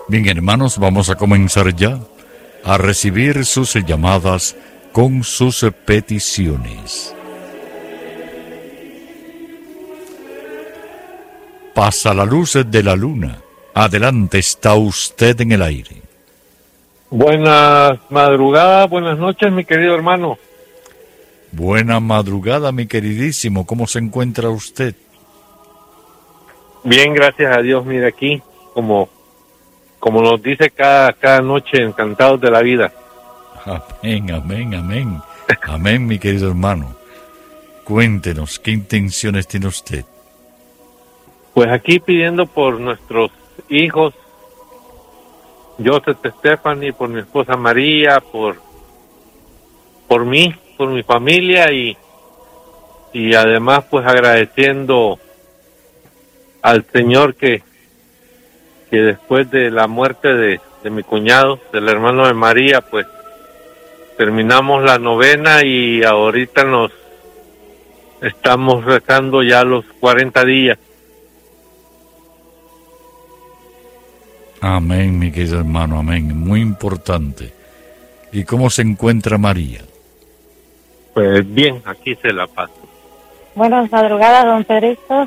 Bien, hermanos, vamos a comenzar ya a recibir sus llamadas con sus peticiones. Pasa la luz de la luna. Adelante, está usted en el aire. Buenas madrugadas, buenas noches, mi querido hermano. Buena madrugada, mi queridísimo. ¿Cómo se encuentra usted? Bien, gracias a Dios. Mire aquí, como nos dice cada noche, encantados de la vida. Amén, amén, amén. Amén, mi querido hermano. Cuéntenos, ¿qué intenciones tiene usted? Pues aquí pidiendo por nuestros hijos, Joseph, Stephanie, por mi esposa María, por mí, por mi familia y además pues agradeciendo al Señor que después de la muerte de mi cuñado, del hermano de María, pues terminamos la novena y ahorita nos estamos rezando ya los 40 días. Amén, mi querido hermano, amén. Muy importante. ¿Y cómo se encuentra María? Pues bien, aquí se la paso. Buenas madrugadas, don Pedrito.